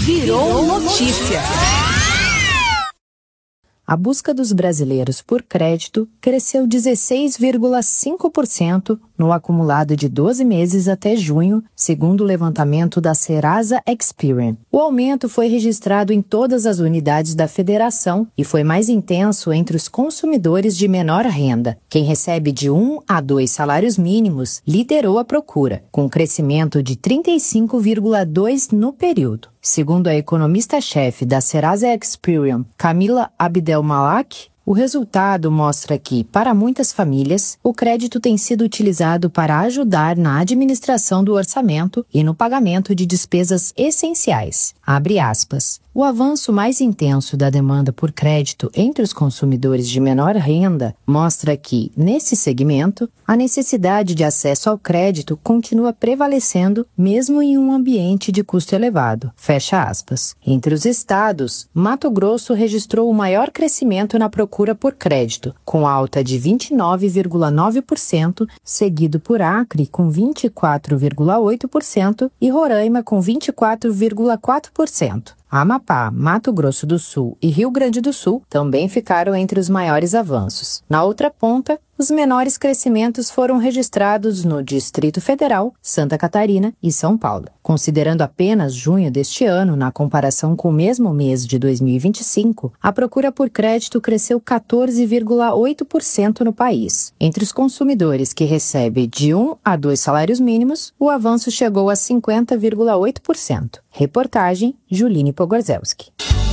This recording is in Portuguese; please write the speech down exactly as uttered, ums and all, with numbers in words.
Virou notícia. A busca dos brasileiros por crédito cresceu dezesseis vírgula cinco por cento no acumulado de doze meses até junho, segundo o levantamento da Serasa Experian. O aumento foi registrado em todas as unidades da federação e foi mais intenso entre os consumidores de menor renda. Quem recebe de um a dois salários mínimos liderou a procura, com um crescimento de trinta e cinco vírgula dois por cento no período. Segundo a economista-chefe da Serasa Experian, Camila Abdelmalak, o resultado mostra que, para muitas famílias, o crédito tem sido utilizado para ajudar na administração do orçamento e no pagamento de despesas essenciais. Abre aspas. O avanço mais intenso da demanda por crédito entre os consumidores de menor renda mostra que, nesse segmento, a necessidade de acesso ao crédito continua prevalecendo mesmo em um ambiente de custo elevado. Fecha aspas. Entre os estados, Mato Grosso registrou o maior crescimento na procura por crédito, com alta de vinte e nove vírgula nove por cento, seguido por Acre com vinte e quatro vírgula oito por cento e Roraima com vinte e quatro vírgula quatro por cento. Amapá, Mato Grosso do Sul e Rio Grande do Sul também ficaram entre os maiores avanços. Na outra ponta, os menores crescimentos foram registrados no Distrito Federal, Santa Catarina e São Paulo. Considerando apenas junho deste ano, na comparação com o mesmo mês de dois mil e vinte e cinco, a procura por crédito cresceu quatorze vírgula oito por cento no país. Entre os consumidores que recebem de um a dois salários mínimos, o avanço chegou a cinquenta vírgula oito por cento. Reportagem Juline Pogorzelski.